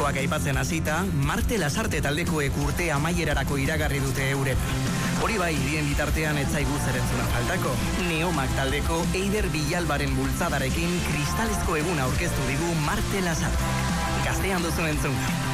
klasikoak aipatzen hasita, Marte Lasarte taldekoek urte amaierarako iragarri dute euren. Hori bai, bien bitartean etzaigu zerentzuna faltako. Neomak taldeko Eider Villalbaren bultzadarekin kristalezko eguna aurkeztu digu Marte Lasarte. Gaztean duzun entzun.